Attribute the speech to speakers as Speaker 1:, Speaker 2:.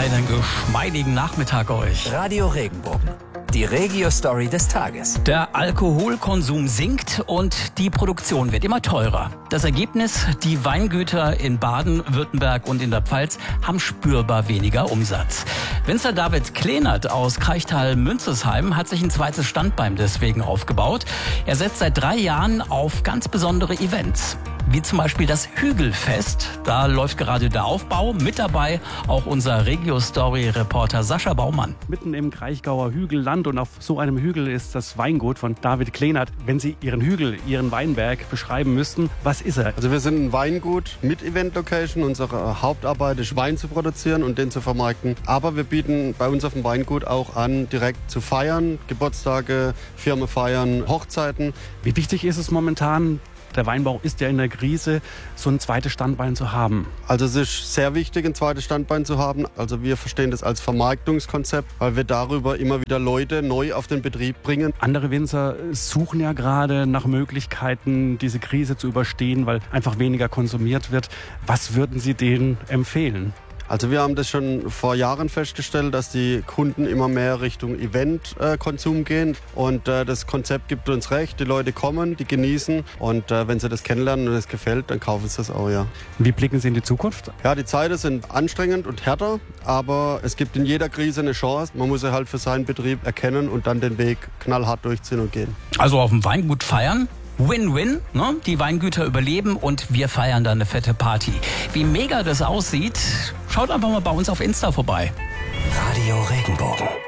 Speaker 1: Einen geschmeidigen Nachmittag euch.
Speaker 2: Radio Regenbogen, die Regio-Story des Tages.
Speaker 1: Der Alkoholkonsum sinkt und die Produktion wird immer teurer. Das Ergebnis, die Weingüter in Baden, Württemberg und in der Pfalz haben spürbar weniger Umsatz. Winzer David Klehnert aus Kraichtal-Münzesheim hat sich ein zweites Standbein deswegen aufgebaut. Er setzt seit 3 Jahren auf ganz besondere Events. Wie zum Beispiel das Hügelfest. Da läuft gerade der Aufbau. Mit dabei auch unser Regio-Story-Reporter Sascha Baumann.
Speaker 3: Mitten im Kraichgauer Hügelland und auf so einem Hügel ist das Weingut von David Klehnert. Wenn Sie Ihren Hügel, Ihren Weinberg beschreiben müssten, was ist er?
Speaker 4: Also wir sind ein Weingut mit Event-Location. Unsere Hauptarbeit ist, Wein zu produzieren und den zu vermarkten. Aber wir bieten bei uns auf dem Weingut auch an, direkt zu feiern. Geburtstage, Firmenfeiern, Hochzeiten.
Speaker 3: Wie wichtig ist es momentan, der Weinbau ist ja in der Krise, so ein zweites Standbein zu haben?
Speaker 4: Also es ist sehr wichtig, ein zweites Standbein zu haben. Also wir verstehen das als Vermarktungskonzept, weil wir darüber immer wieder Leute neu auf den Betrieb bringen.
Speaker 3: Andere Winzer suchen ja gerade nach Möglichkeiten, diese Krise zu überstehen, weil einfach weniger konsumiert wird. Was würden Sie denen empfehlen?
Speaker 4: Also wir haben das schon vor Jahren festgestellt, dass die Kunden immer mehr Richtung Event-Konsum gehen. Und das Konzept gibt uns recht. Die Leute kommen, die genießen. Und wenn sie das kennenlernen und es gefällt, dann kaufen sie das auch, ja.
Speaker 3: Wie blicken Sie in die Zukunft?
Speaker 4: Ja, die Zeiten sind anstrengend und härter. Aber es gibt in jeder Krise eine Chance. Man muss sie halt für seinen Betrieb erkennen und dann den Weg knallhart durchziehen und gehen.
Speaker 1: Also auf dem Weingut feiern? Win-win, ne? Die Weingüter überleben und wir feiern dann eine fette Party. Wie mega das aussieht, schaut einfach mal bei uns auf Insta vorbei.
Speaker 2: Radio Regenbogen.